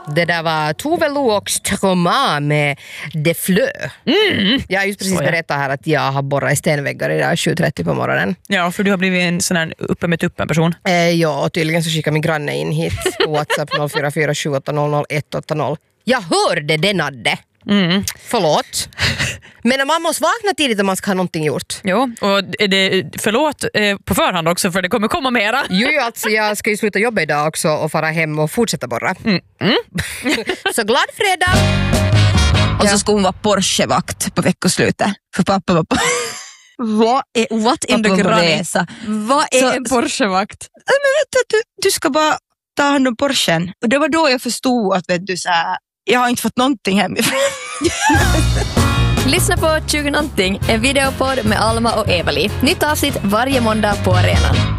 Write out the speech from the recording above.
Det där var Tove Lo och Stromae med Det Flö. Jag har just precis berättat här att jag har borrat i stenväggar idag 7:30 på morgonen. Ja, för du har blivit en sån här uppe med tuppen person. Ja, och tydligen så skickar min granne in hit på WhatsApp 0447800180. Jag hörde det, Nadde. Förlåt. Men man måste vakna tidigt om man ska ha någonting gjort. Jo, och förlåt på förhand också, för det kommer komma mera. Jo, alltså jag ska ju sluta jobba idag också och fara hem och fortsätta borra. Så glad fredag! Och så ska hon vara Porsche-vakt på veckoslutet. För pappa var på... What in the granny? Vad är en Porsche-vakt? Men du ska bara ta hand om Porschen. Och det var då jag förstod att så här, jag har inte fått någonting hemifrån. Lyssna på 20 någonting, en videopodd med Alma och Evali. Nytt avsnitt varje måndag på arenan.